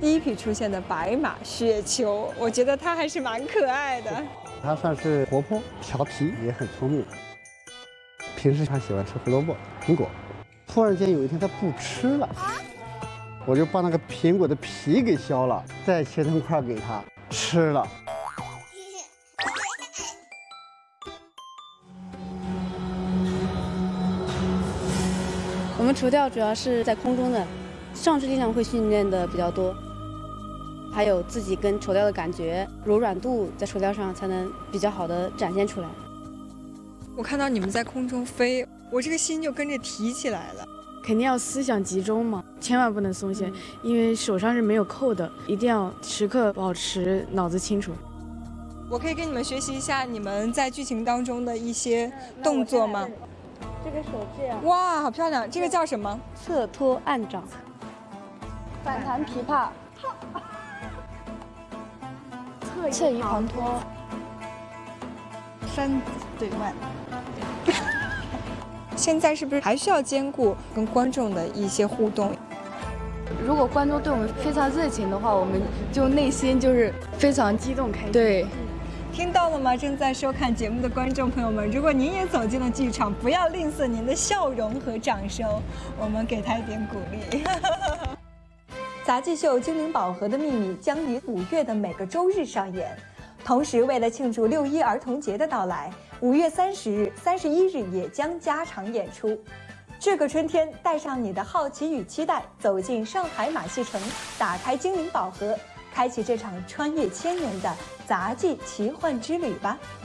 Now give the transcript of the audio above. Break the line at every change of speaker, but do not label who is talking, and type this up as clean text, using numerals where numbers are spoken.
第一批出现的白马雪球，我觉得它还是蛮可爱的。
它算是活泼、调皮，也很聪明。平时他喜欢吃胡萝卜、苹果，突然间有一天他不吃了，我就把那个苹果的皮给削了，再切成块给他吃了。
我们垂钓主要是在空中的，上肢力量会训练的比较多，还有自己跟垂钓的感觉、柔软度，在垂钓上才能比较好的展现出来。
我看到你们在空中飞，我这个心就跟着提起来了。
肯定要思想集中嘛，千万不能松懈，因为手上是没有扣的，一定要时刻保持脑子清楚。
我可以跟你们学习一下你们在剧情当中的一些动作吗？
这个手这样，
哇，好漂亮！这个叫什么？
侧托按掌，反弹琵琶，侧移旁托，
山对腕。
现在是不是还需要兼顾跟观众的一些互动？
如果观众对我们非常热情的话，我们就内心就是非常激动开心。对。
听到了吗？正在收看节目的观众朋友们，如果您也走进了剧场，不要吝啬您的笑容和掌声，我们给他一点鼓励。杂技秀《精灵宝盒的秘密》将于5月的每个周日上演，同时为了庆祝6·1儿童节的到来，5月30日、31日也将加场演出。这个春天，带上你的好奇与期待，走进上海马戏城，打开精灵宝盒，开启这场穿越千年的杂技奇幻之旅吧。